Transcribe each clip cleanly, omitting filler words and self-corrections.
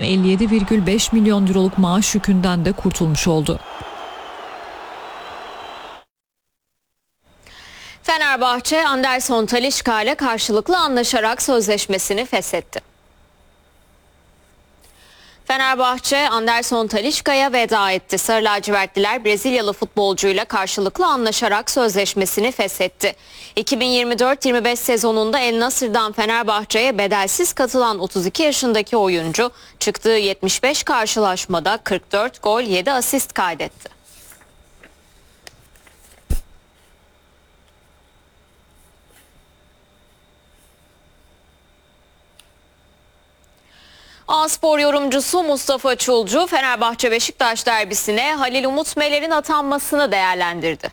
57,5 milyon euroluk maaş yükünden de kurtulmuş oldu. Fenerbahçe, Anderson Talisca ile karşılıklı anlaşarak sözleşmesini feshetti. Fenerbahçe, Anderson Talisca'ya veda etti. Sarı lacivertliler Brezilyalı futbolcuyla karşılıklı anlaşarak sözleşmesini feshetti. 2024-25 sezonunda El Nasır'dan Fenerbahçe'ye bedelsiz katılan 32 yaşındaki oyuncu çıktığı 75 karşılaşmada 44 gol 7 asist kaydetti. A-Spor yorumcusu Mustafa Çulcu, Fenerbahçe-Beşiktaş derbisine Halil Umut Meler'in atanmasını değerlendirdi.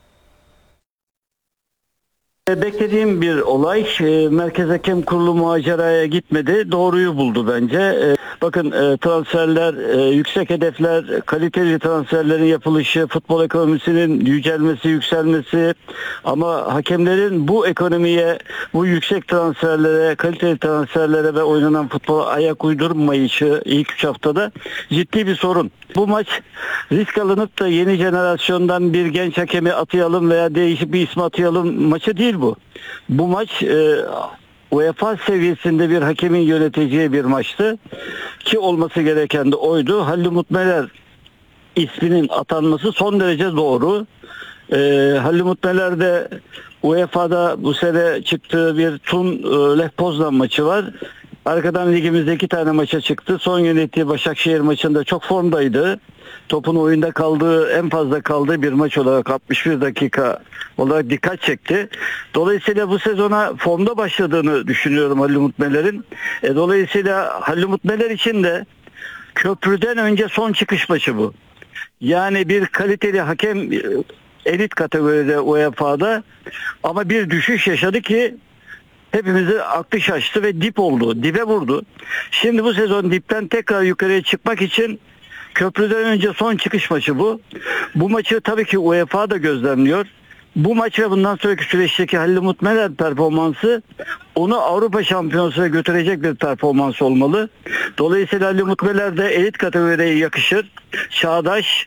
Beklediğim bir olay. Merkez Hakem Kurulu maceraya gitmedi. Doğruyu buldu bence. Bakın transferler, yüksek hedefler, kaliteli transferlerin yapılışı, futbol ekonomisinin yücelmesi, yükselmesi ama hakemlerin bu ekonomiye, bu yüksek transferlere, kaliteli transferlere ve oynanan futbola ayak uydurmayışı ilk 3 haftada ciddi bir sorun. Bu maç risk alınıp da yeni jenerasyondan bir genç hakemi atayalım veya değişik bir ismi atayalım maçı değil bu. Bu maç UEFA seviyesinde bir hakemin yöneteceği bir maçtı ki olması gereken de oydu. Halil Umut Meler isminin atanması son derece doğru. Halil Umut Meler de UEFA'da bu sene çıktığı bir Lech Poznan maçı var. Arkadan ligimizde 2 tane maça çıktı. Son yönettiği Başakşehir maçında çok formdaydı. Topun oyunda kaldığı, en fazla kaldığı bir maç olarak 61 dakika olarak dikkat çekti. Dolayısıyla bu sezona formda başladığını düşünüyorum Halil Umut Meler'in. Dolayısıyla Halil Umut Meler için de köprüden önce son çıkış maçı bu. Yani bir kaliteli hakem elit kategoride UEFA'da ama bir düşüş yaşadı ki hepimizi aklı şaştı ve dip oldu. Dibe vurdu. Şimdi bu sezon dipten tekrar yukarıya çıkmak için köprüden önce son çıkış maçı bu. Bu maçı tabii ki UEFA da gözlemliyor. Bu maç ve bundan sonraki süreçteki Halil Umut Meler performansı onu Avrupa Şampiyonası'na götürecek bir performans olmalı. Dolayısıyla Halil Umut Meler de elit kategoriye yakışır. Çağdaş,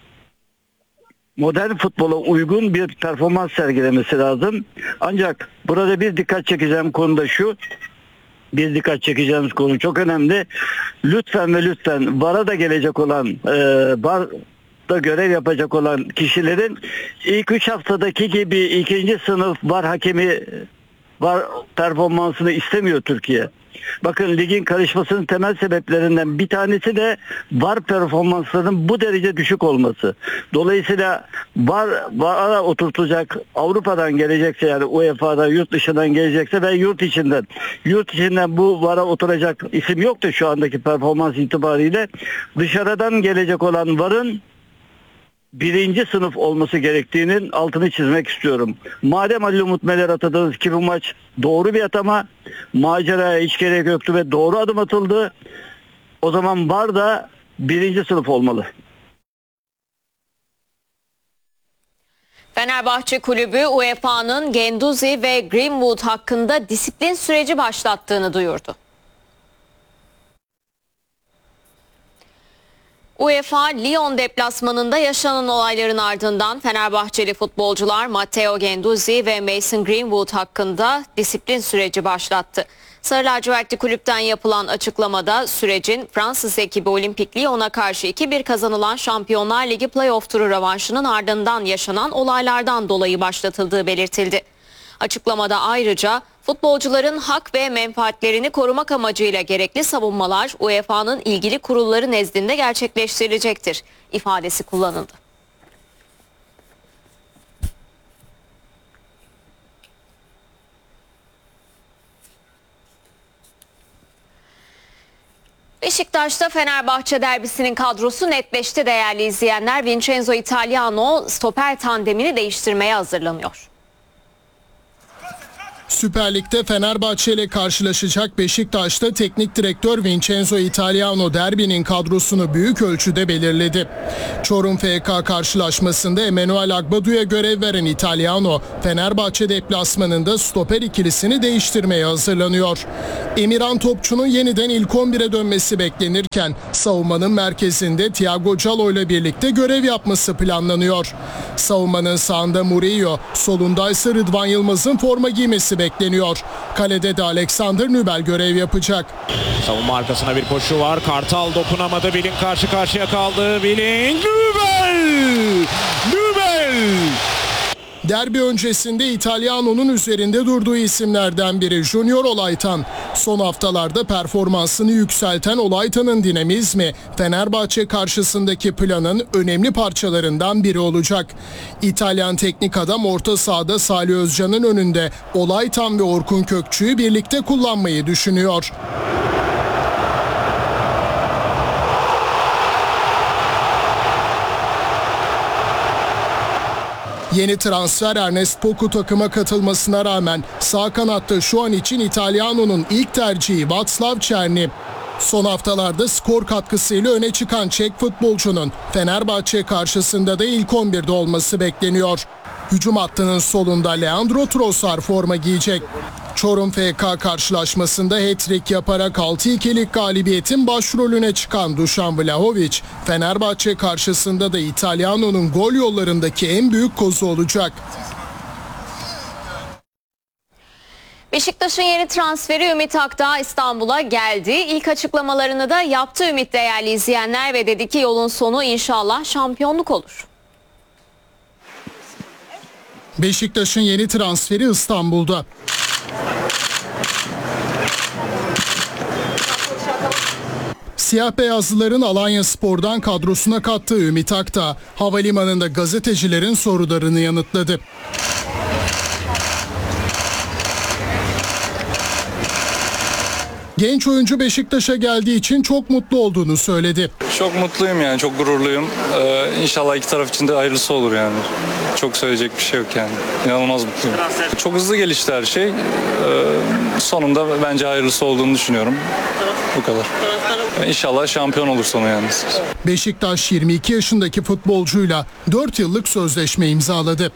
modern futbola uygun bir performans sergilemesi lazım. Ancak burada bir dikkat çekeceğim konu da şu. Bir dikkat çekeceğimiz konu çok önemli. Lütfen ve lütfen VAR'a da gelecek olan, VAR'da görev yapacak olan kişilerin ilk 3 haftadaki gibi ikinci sınıf VAR hakemi, VAR performansını istemiyor Türkiye. Bakın ligin karışmasının temel sebeplerinden bir tanesi de VAR performanslarının bu derece düşük olması. Dolayısıyla VAR'a oturtacak, Avrupa'dan gelecekse yani UEFA'dan, yurt dışından gelecekse ve yurt içinden bu VAR'a oturacak isim yok da şu andaki performans itibariyle dışarıdan gelecek olan VAR'ın birinci sınıf olması gerektiğinin altını çizmek istiyorum. Madem Halil Umut Meler atadınız ki bu maç doğru bir atama, maceraya hiç gerek yoktu ve doğru adım atıldı. O zaman VAR da birinci sınıf olmalı. Fenerbahçe Kulübü UEFA'nın Guendouzi ve Greenwood hakkında disiplin süreci başlattığını duyurdu. UEFA, Lyon deplasmanında yaşanan olayların ardından Fenerbahçeli futbolcular Matteo Guendouzi ve Mason Greenwood hakkında disiplin süreci başlattı. Sarı lacivertli kulüpten yapılan açıklamada sürecin Fransız ekibi Olimpik Lyon'a karşı 2-1 kazanılan Şampiyonlar Ligi playoff turu rövanşının ardından yaşanan olaylardan dolayı başlatıldığı belirtildi. Açıklamada ayrıca futbolcuların hak ve menfaatlerini korumak amacıyla gerekli savunmalar UEFA'nın ilgili kurulları nezdinde gerçekleştirilecektir ifadesi kullanıldı. Beşiktaş'ta Fenerbahçe derbisinin kadrosu netleşti değerli izleyenler. Vincenzo Italiano stoper tandemini değiştirmeye hazırlanıyor. Süper Lig'de Fenerbahçe ile karşılaşacak Beşiktaş'ta teknik direktör Vincenzo Italiano derbinin kadrosunu büyük ölçüde belirledi. Çorum FK karşılaşmasında Emanuel Agbadu'ya görev veren Italiano, Fenerbahçe deplasmanında stoper ikilisini değiştirmeye hazırlanıyor. Emirhan topçunun yeniden ilk 11'e dönmesi beklenirken savunmanın merkezinde Thiago Callo ile birlikte görev yapması planlanıyor. Savunmanın sağında Murillo, solunda ise Rıdvan Yılmaz'ın forma giymesi bekleniyor. Kalede de Alexander Nübel görev yapacak. Savunma arkasına bir koşu var. Kartal dokunamadı. Willing karşı karşıya kaldı. Willing, Nübel! Derbi öncesinde İtalyano'nun üzerinde durduğu isimlerden biri Junior Olaytan. Son haftalarda performansını yükselten Olaytan'ın dinamizmi Fenerbahçe karşısındaki planın önemli parçalarından biri olacak. İtalyan teknik adam orta sahada Salih Özcan'ın önünde Olaytan ve Orkun Kökçü'yü birlikte kullanmayı düşünüyor. Yeni transfer Ernest Poku takıma katılmasına rağmen sağ kanatta şu an için İtalyano'nun ilk tercihi Václav Černý. Son haftalarda skor katkısıyla öne çıkan Çek futbolcunun Fenerbahçe karşısında da ilk 11'de olması bekleniyor. Hücum hattının solunda Leandro Trossard forma giyecek. Çorum FK karşılaşmasında hat-trick yaparak 6-2'lik galibiyetin başrolüne çıkan Dušan Vlahović, Fenerbahçe karşısında da İtalyano'nun gol yollarındaki en büyük kozu olacak. Beşiktaş'ın yeni transferi Ümit Akdağ İstanbul'a geldi. İlk açıklamalarını da yaptı Ümit değerli izleyenler ve dedi ki yolun sonu inşallah şampiyonluk olur. Beşiktaş'ın yeni transferi İstanbul'da. Siyah beyazlıların Alanyaspor'dan kadrosuna kattığı Ümit Akdağ, havalimanında gazetecilerin sorularını yanıtladı. Genç oyuncu Beşiktaş'a geldiği için çok mutlu olduğunu söyledi. Çok mutluyum yani, çok gururluyum. İnşallah iki taraf için de hayırlısı olur yani. Çok söyleyecek bir şey yok yani. İnanılmaz mutluyum. Çok hızlı gelişti her şey. Sonunda bence hayırlısı olduğunu düşünüyorum. Bu kadar. İnşallah şampiyon olur sonu yani. Beşiktaş 22 yaşındaki futbolcuyla 4 yıllık sözleşme imzaladı.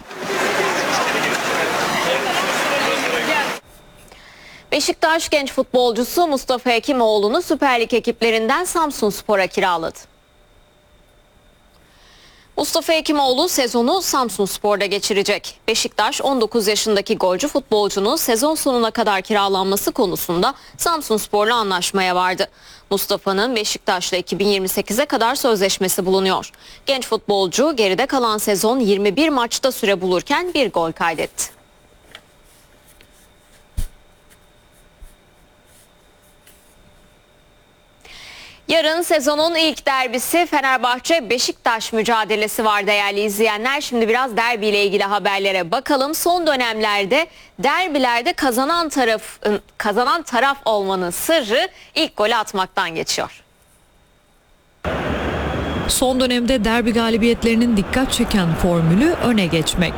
Beşiktaş genç futbolcusu Mustafa Hekimoğlu'nu Süper Lig ekiplerinden Samsunspor'a kiraladı. Mustafa Hekimoğlu sezonu Samsunspor'da geçirecek. Beşiktaş 19 yaşındaki golcü futbolcunun sezon sonuna kadar kiralanması konusunda Samsunspor'la anlaşmaya vardı. Mustafa'nın Beşiktaş'la 2028'e kadar sözleşmesi bulunuyor. Genç futbolcu geride kalan sezon 21 maçta süre bulurken bir gol kaydetti. Yarın sezonun ilk derbisi Fenerbahçe-Beşiktaş mücadelesi var değerli izleyenler. Şimdi biraz derbiyle ilgili haberlere bakalım. Son dönemlerde derbilerde kazanan taraf olmanın sırrı ilk golü atmaktan geçiyor. Son dönemde derbi galibiyetlerinin dikkat çeken formülü öne geçmek.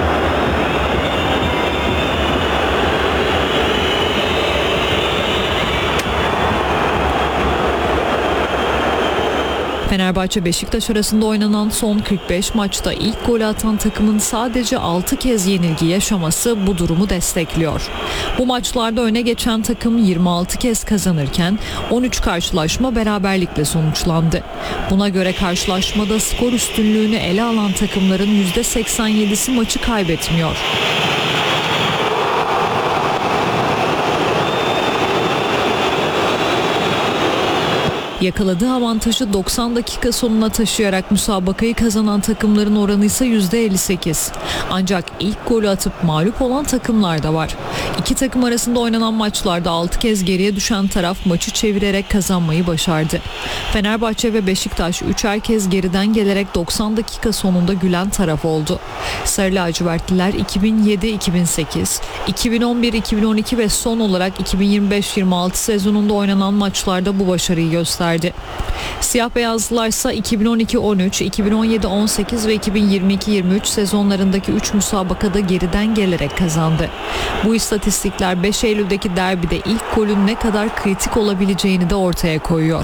Fenerbahçe-Beşiktaş arasında oynanan son 45 maçta ilk golü atan takımın sadece 6 kez yenilgi yaşaması bu durumu destekliyor. Bu maçlarda öne geçen takım 26 kez kazanırken 13 karşılaşma beraberlikle sonuçlandı. Buna göre karşılaşmada skor üstünlüğünü ele alan takımların %87'si maçı kaybetmiyor. Yakaladığı avantajı 90 dakika sonuna taşıyarak müsabakayı kazanan takımların oranı ise %58. Ancak ilk golü atıp mağlup olan takımlar da var. İki takım arasında oynanan maçlarda 6 kez geriye düşen taraf maçı çevirerek kazanmayı başardı. Fenerbahçe ve Beşiktaş 3'er kez geriden gelerek 90 dakika sonunda gülen taraf oldu. Sarı lacivertliler 2007-2008, 2011-2012 ve son olarak 2025-26 sezonunda oynanan maçlarda bu başarıyı gösterdi. verdi. Siyah beyazlılar ise 2012-13, 2017-18 ve 2022-23 sezonlarındaki 3 müsabakada geriden gelerek kazandı. Bu istatistikler 5 Eylül'deki derbide ilk golün ne kadar kritik olabileceğini de ortaya koyuyor.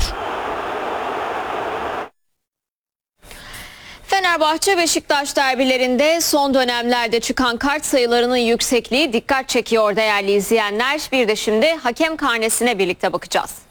Fenerbahçe-Beşiktaş derbilerinde son dönemlerde çıkan kart sayılarının yüksekliği dikkat çekiyor değerli izleyenler. Bir de şimdi hakem karnesine birlikte bakacağız.